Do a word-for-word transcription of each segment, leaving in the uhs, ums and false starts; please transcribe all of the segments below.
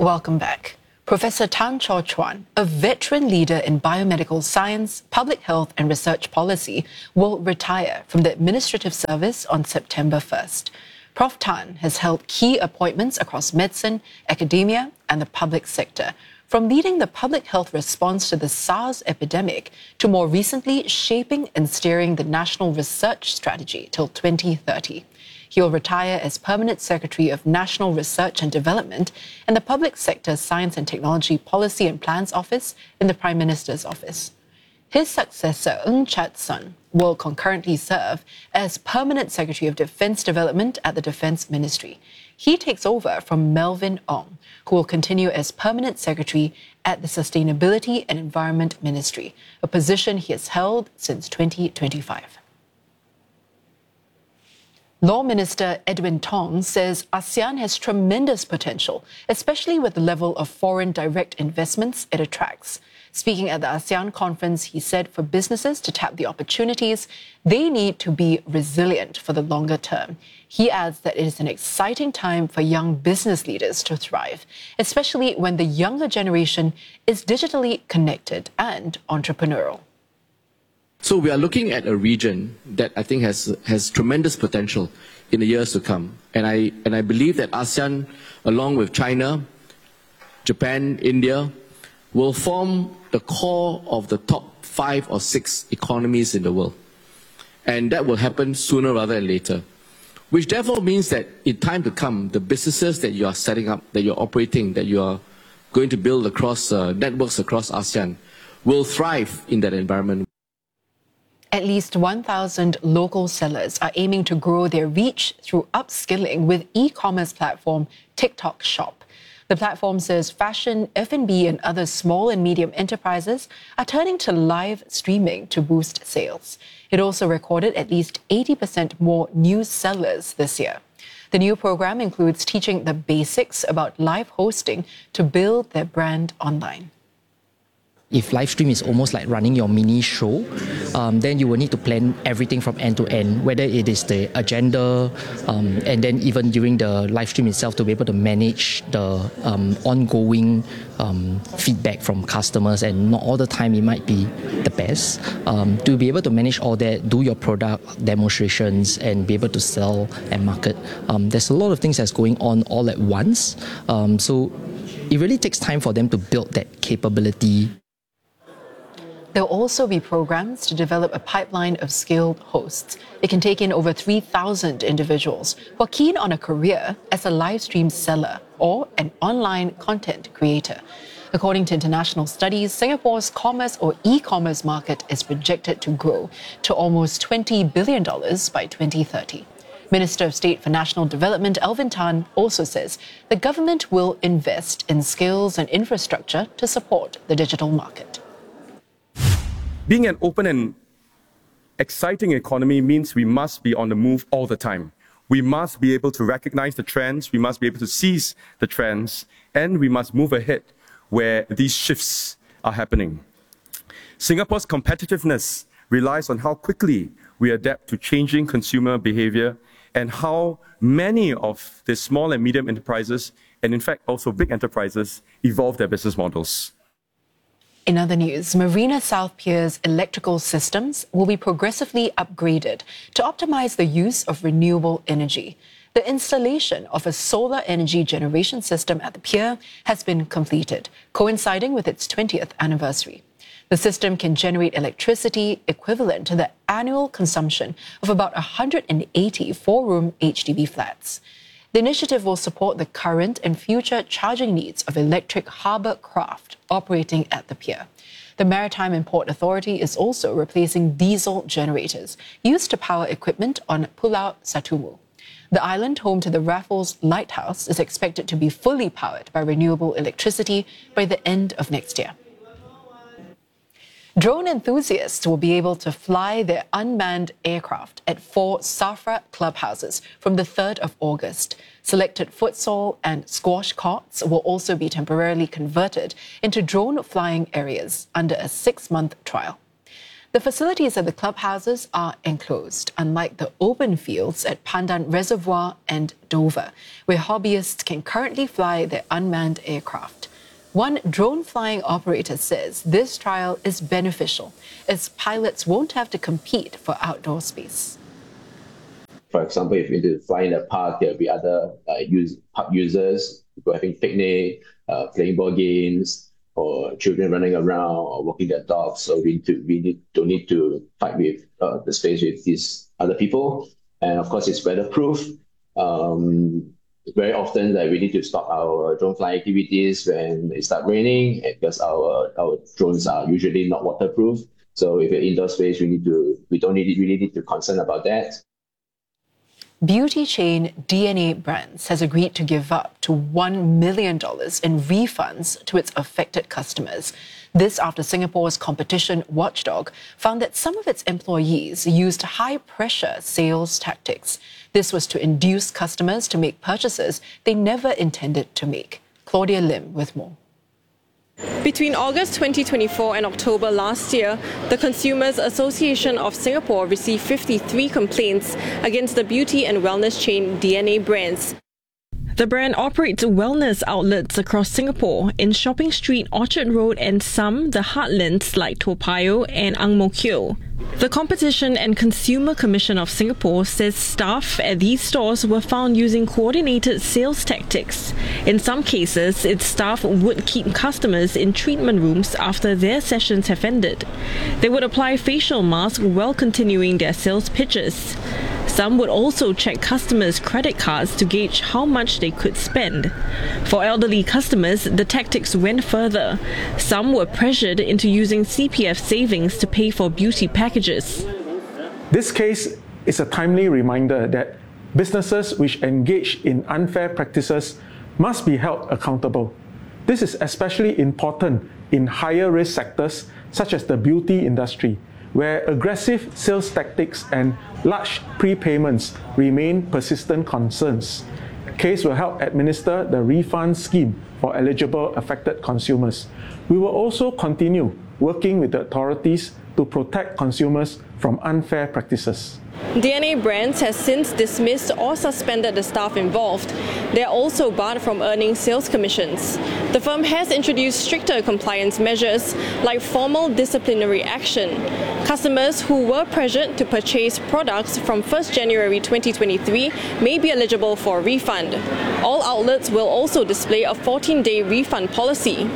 Welcome back. Professor Tan Chaw Chuan, a veteran leader in biomedical science, public health and research policy, will retire from the administrative service on September first. Professor Tan has held key appointments across medicine, academia and the public sector, from leading the public health response to the SARS epidemic to more recently shaping and steering the national research strategy till twenty thirty. He will retire as Permanent Secretary of National Research and Development and the Public Sector Science and Technology Policy and Plans Office in the Prime Minister's office. His successor, Ng Chat Sun, will concurrently serve as Permanent Secretary of Defence Development at the Defence Ministry. He takes over from Melvin Ong, who will continue as Permanent Secretary at the Sustainability and Environment Ministry, a position he has held since twenty twenty-five. Law Minister Edwin Tong says ASEAN has tremendous potential, especially with the level of foreign direct investments it attracts. Speaking at the ASEAN conference, he said for businesses to tap the opportunities, they need to be resilient for the longer term. He adds that it is an exciting time for young business leaders to thrive, especially when the younger generation is digitally connected and entrepreneurial. So we are looking at a region that I think has has tremendous potential in the years to come. And I, and I believe that ASEAN, along with China, Japan, India, will form the core of the top five or six economies in the world. And that will happen sooner rather than later. Which therefore means that in time to come, the businesses that you are setting up, that you're operating, that you are going to build across uh, networks across ASEAN, will thrive in that environment. At least one thousand local sellers are aiming to grow their reach through upskilling with e-commerce platform TikTok Shop. The platform says fashion, F and B and other small and medium enterprises are turning to live streaming to boost sales. It also recorded at least eighty percent more new sellers this year. The new program includes teaching the basics about live hosting to build their brand online. If live stream is almost like running your mini show, um, then you will need to plan everything from end to end, whether it is the agenda, um, and then even during the live stream itself to be able to manage the um, ongoing um, feedback from customers, and not all the time it might be the best. Um, to be able to manage all that, do your product demonstrations and be able to sell and market. Um, there's a lot of things that's going on all at once. Um, so it really takes time for them to build that capability. There'll also be programs to develop a pipeline of skilled hosts. It can take in over three thousand individuals who are keen on a career as a live stream seller or an online content creator. According to international studies, Singapore's commerce or e-commerce market is projected to grow to almost twenty billion dollars by twenty thirty. Minister of State for National Development Alvin Tan also says the government will invest in skills and infrastructure to support the digital market. Being an open and exciting economy means we must be on the move all the time. We must be able to recognize the trends, we must be able to seize the trends, and we must move ahead where these shifts are happening. Singapore's competitiveness relies on how quickly we adapt to changing consumer behavior and how many of the small and medium enterprises, and in fact also big enterprises, evolve their business models. In other news, Marina South Pier's electrical systems will be progressively upgraded to optimize the use of renewable energy. The installation of a solar energy generation system at the pier has been completed, coinciding with its twentieth anniversary. The system can generate electricity equivalent to the annual consumption of about one hundred eighty four-room H D B flats. The initiative will support the current and future charging needs of electric harbour craft operating at the pier. The Maritime and Port Authority is also replacing diesel generators used to power equipment on Pulau Satumu. The island, home to the Raffles Lighthouse, is expected to be fully powered by renewable electricity by the end of next year. Drone enthusiasts will be able to fly their unmanned aircraft at four SAFRA clubhouses from the third of August. Selected futsal and squash courts will also be temporarily converted into drone flying areas under a six-month trial. The facilities at the clubhouses are enclosed, unlike the open fields at Pandan Reservoir and Dover, where hobbyists can currently fly their unmanned aircraft. One drone flying operator says this trial is beneficial, as pilots won't have to compete for outdoor space. For example, if you need to fly in a park, there'll be other uh, use, park users, people having picnic, uh, playing board games, or children running around or walking their dogs. So we, need to, we need, don't need to fight with uh, the space with these other people. And of course, it's weatherproof. Um, very often, like, we need to stop our drone flying activities when it starts raining, because our our drones are usually not waterproof. So if you're indoor space, we need to we don't need really need to concern about that. Beauty chain D N A Brands has agreed to give up to one million dollars in refunds to its affected customers. This after Singapore's competition watchdog found that some of its employees used high-pressure sales tactics. This was to induce customers to make purchases they never intended to make. Claudia Lim with more. Between August twenty twenty-four and October last year, the Consumers Association of Singapore received fifty-three complaints against the beauty and wellness chain D N A Brands. The brand operates wellness outlets across Singapore in Shopping Street, Orchard Road, and some the heartlands like Toa Payoh and Ang Mo Kio. The Competition and Consumer Commission of Singapore says staff at these stores were found using coordinated sales tactics. In some cases, its staff would keep customers in treatment rooms after their sessions have ended. They would apply facial masks while continuing their sales pitches. Some would also check customers' credit cards to gauge how much they could spend. For elderly customers, the tactics went further. Some were pressured into using C P F savings to pay for beauty packages. This case is a timely reminder that businesses which engage in unfair practices must be held accountable. This is especially important in higher risk sectors such as the beauty industry, where aggressive sales tactics and large prepayments remain persistent concerns. The case will help administer the refund scheme for eligible affected consumers. We will also continue working with the authorities to protect consumers from unfair practices. D N A Brands has since dismissed or suspended the staff involved. They are also barred from earning sales commissions. The firm has introduced stricter compliance measures like formal disciplinary action. Customers who were pressured to purchase products from first January twenty twenty-three may be eligible for a refund. All outlets will also display a fourteen-day refund policy.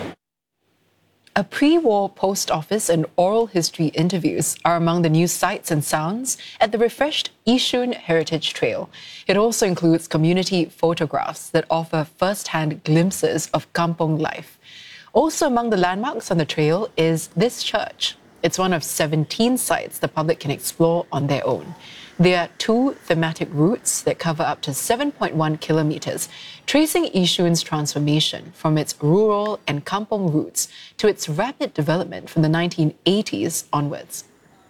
A pre-war post office and oral history interviews are among the new sights and sounds at the refreshed Yishun Heritage Trail. It also includes community photographs that offer first-hand glimpses of kampong life. Also among the landmarks on the trail is this church. It's one of seventeen sites the public can explore on their own. There are two thematic routes that cover up to seven point one kilometres, tracing Yishun's transformation from its rural and kampong roots to its rapid development from the nineteen eighties onwards.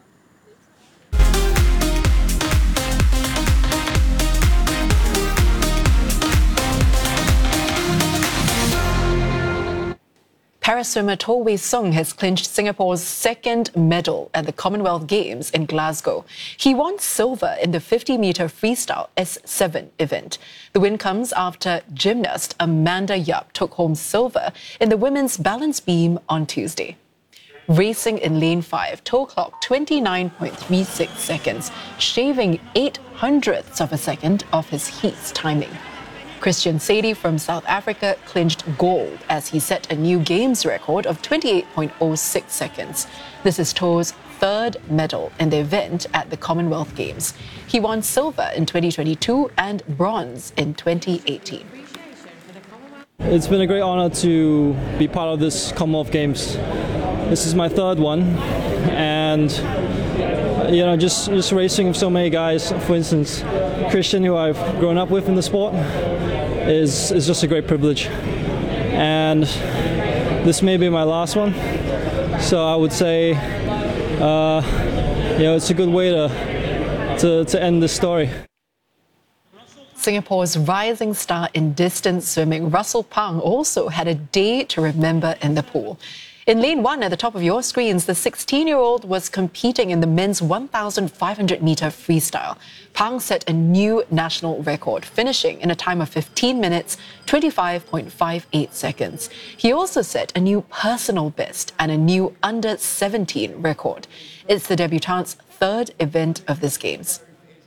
Paraswimmer Toh Wei Sung has clinched Singapore's second medal at the Commonwealth Games in Glasgow. He won silver in the fifty metre freestyle S seven event. The win comes after gymnast Amanda Yap took home silver in the women's balance beam on Tuesday. Racing in lane five, Toh clocked twenty-nine point three six seconds, shaving eight hundredths of a second off his heat's timing. Christian Sadie from South Africa clinched gold as he set a new games record of twenty-eight point oh six seconds. This is Toh's third medal in the event at the Commonwealth Games. He won silver in twenty twenty-two and bronze in twenty eighteen. It's been a great honour to be part of this Commonwealth Games. This is my third one, and you know, just, just racing with so many guys, for instance, Christian, who I've grown up with in the sport, is, is just a great privilege. And this may be my last one, so I would say, uh, you know, it's a good way to, to, to end this story. Singapore's rising star in distance swimming, Russell Pang, also had a day to remember in the pool. In lane one at the top of your screens, the sixteen-year-old was competing in the men's one thousand five hundred meter freestyle. Pang set a new national record, finishing in a time of fifteen minutes, twenty-five point five eight seconds. He also set a new personal best and a new under seventeen record. It's the debutante's third event of this Games.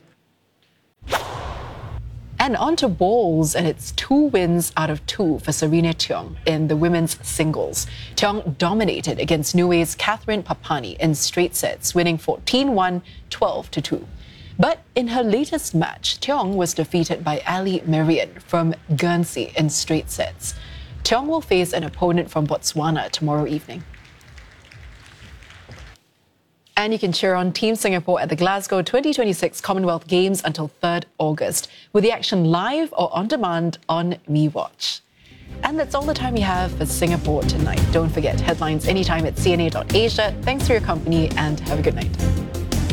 And on to bowls, and it's two wins out of two for Serena Tiong in the women's singles. Tiong dominated against Niue's Catherine Papani in straight sets, winning fourteen one, twelve to two. But in her latest match, Tiong was defeated by Ali Marian from Guernsey in straight sets. Tiong will face an opponent from Botswana tomorrow evening. And you can cheer on Team Singapore at the Glasgow twenty twenty-six Commonwealth Games until third August, with the action live or on demand on MeWatch. And that's all the time we have for Singapore Tonight. Don't forget, headlines anytime at c n a dot asia. Thanks for your company and have a good night.